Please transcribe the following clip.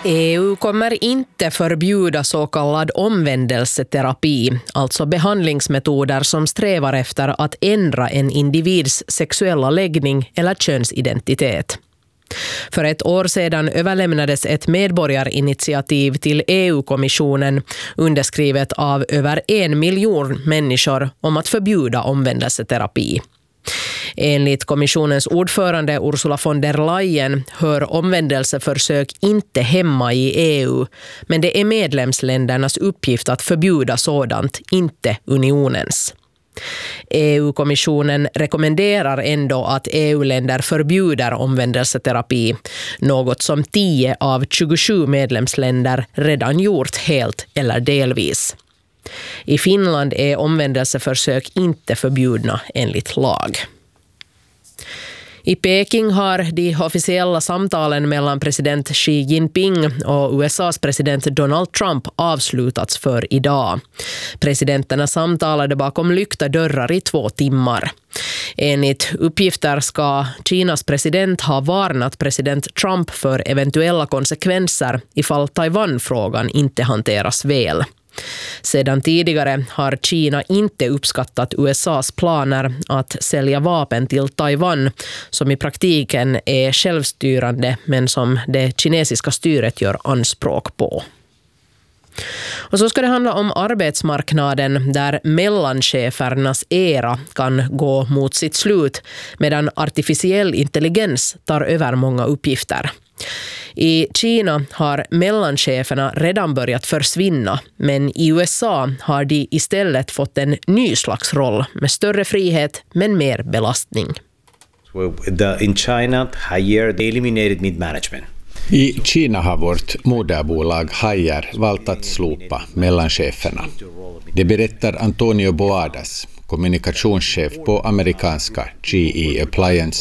EU kommer inte förbjuda så kallad omvändelseterapi, alltså behandlingsmetoder som strävar efter att ändra en individs sexuella läggning eller könsidentitet. För ett år sedan överlämnades ett medborgarinitiativ till EU-kommissionen underskrivet av över 1 miljon människor om att förbjuda omvändelseterapi. Enligt kommissionens ordförande Ursula von der Leyen hör omvändelseförsök inte hemma i EU, men det är medlemsländernas uppgift att förbjuda sådant, inte unionens. EU-kommissionen rekommenderar ändå att EU-länder förbjuder omvändelseterapi, något som 10 av 27 medlemsländer redan gjort helt eller delvis. I Finland är omvändelseförsök inte förbjudna enligt lag. I Peking har de officiella samtalen mellan president Xi Jinping och USAs president Donald Trump avslutats för idag. Presidenterna samtalade bakom lyckta dörrar i 2 timmar. Enligt uppgifter ska Kinas president ha varnat president Trump för eventuella konsekvenser ifall Taiwan-frågan inte hanteras väl. Sedan tidigare har Kina inte uppskattat USAs planer att sälja vapen till Taiwan, som i praktiken är självstyrande men som det kinesiska styret gör anspråk på. Och så ska det handla om arbetsmarknaden där mellanchefernas era kan gå mot sitt slut medan artificiell intelligens tar över många uppgifter. I Kina har mellancheferna redan börjat försvinna, men i USA har de istället fått en ny slags roll med större frihet men mer belastning. In China, Haier eliminated mid-management. I Kina har vårt moderbolag Haier valt att slopa mellancheferna. Det berättar Antonio Boadas, kommunikationschef på amerikanska GE Appliance,